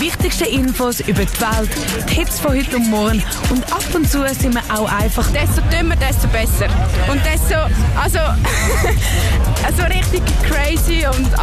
wichtigsten Infos über die Welt, die Hits von heute und morgen und ab und zu sind wir auch einfach... Desto dümmer, desto besser. Und desto, also richtig crazy und